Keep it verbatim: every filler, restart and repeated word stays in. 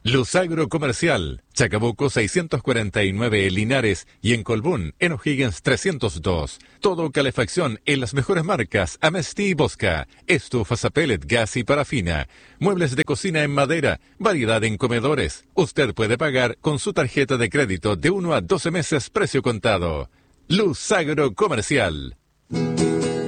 Luz Agro Comercial, Chacabuco seiscientos cuarenta y nueve Linares y en Colbún, en O'Higgins trescientos dos. Todo calefacción en las mejores marcas, Amesti y Bosca, estufas a pellet, gas y parafina, muebles de cocina en madera, variedad en comedores. Usted puede pagar con su tarjeta de crédito de uno a doce meses precio contado. Luz Agro Comercial.